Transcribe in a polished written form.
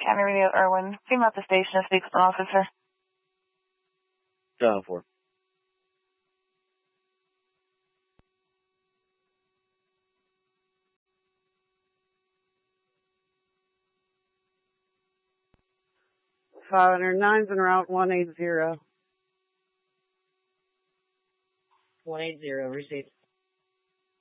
County Radio Irwin. Came out the station to speak with an officer. Dial 4. $509's en route 180. 180, received.